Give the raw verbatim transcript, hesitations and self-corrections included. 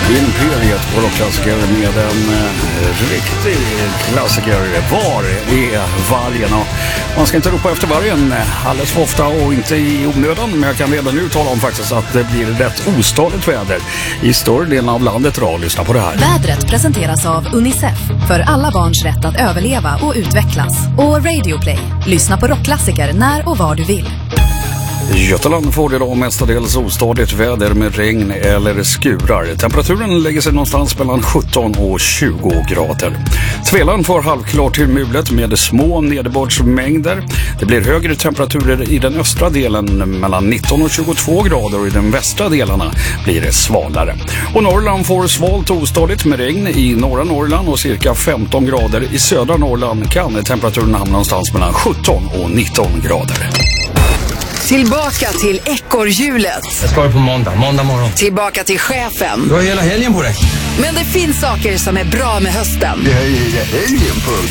Imperiet på rockklassiker med en eh, riktig klassiker. Var är vargen? Och man ska inte ropa efter vargen alldeles för ofta och inte i onödan, men jag kan redan nu tala om faktiskt att det blir rätt ostadigt väder i större delen av landet idag. Lyssna på det här. Vädret presenteras av Unicef för alla barns rätt att överleva och utvecklas. Och Radio Play. Lyssna på rockklassiker när och var du vill. Götaland får idag mestadels ostadigt väder med regn eller skurar. Temperaturen lägger sig någonstans mellan sjutton och tjugo grader. Tvelan får halvklart till mulet med små nederbördsmängder. Det blir högre temperaturer i den östra delen mellan nitton och tjugotvå grader och i de västra delarna blir det svalare. Och Norrland får svalt ostadigt med regn i norra Norrland och cirka femton grader. I södra Norrland kan temperaturen hamna någonstans mellan sjutton och nitton grader. Tillbaka till ekorrhjulet. Jag ska på måndag, måndag morgon. Tillbaka till chefen. Du har hela helgen på dig. Men det finns saker som är bra med hösten. Det här är helgen på